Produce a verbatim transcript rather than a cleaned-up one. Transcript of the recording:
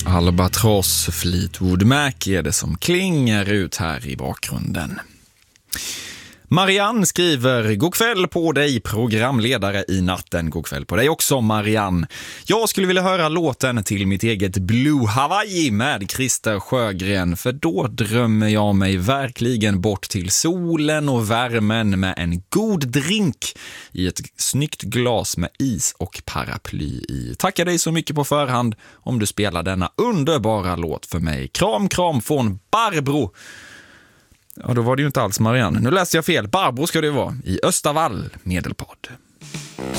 Albatross Fleetwood Mac är det som klingar ut här i bakgrunden. Marianne skriver: God kväll på dig, programledare i natten. God kväll på dig också, Marianne. Jag skulle vilja höra låten till mitt eget Blue Hawaii med Christer Sjögren, för då drömmer jag mig verkligen bort till solen och värmen med en god drink i ett snyggt glas med is och paraply i. Tackar dig så mycket på förhand om du spelar denna underbara låt för mig. Kram, kram från Barbro. Ja, då var det ju inte alls Marianne. Nu läste jag fel. Barbro ska det vara i Östavall, Medelpad.